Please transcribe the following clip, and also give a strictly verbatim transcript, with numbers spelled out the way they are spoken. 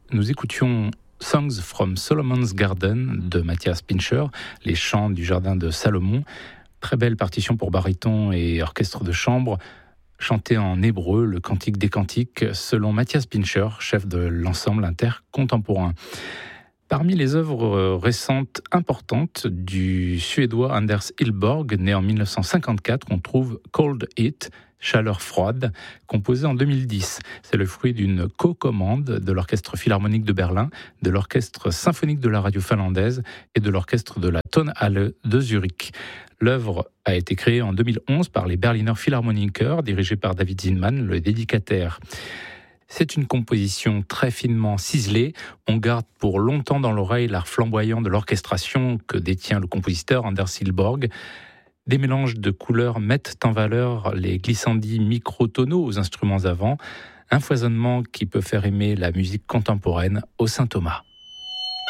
Nous écoutions Songs from Solomon's Garden de Matthias Pincher, les chants du jardin de Salomon. Très belle partition pour baryton et orchestre de chambre, chanté en hébreu, le cantique des cantiques, selon Matthias Pincher, chef de l'ensemble intercontemporain. Parmi les œuvres récentes importantes du Suédois Anders Hillborg, né en dix-neuf cent cinquante-quatre, on trouve Cold Heat, Chaleur froide, composé en deux mille dix. C'est le fruit d'une co-commande de l'Orchestre philharmonique de Berlin, de l'Orchestre symphonique de la radio finlandaise et de l'Orchestre de la Tonhalle de Zurich. L'œuvre a été créée en deux mille onze par les Berliner Philharmoniker, dirigé par David Zinman, le dédicataire. C'est une composition très finement ciselée. On garde pour longtemps dans l'oreille l'art flamboyant de l'orchestration que détient le compositeur Anders Hillborg. Des mélanges de couleurs mettent en valeur les glissandis microtonaux aux instruments avant, un foisonnement qui peut faire aimer la musique contemporaine au Saint-Thomas.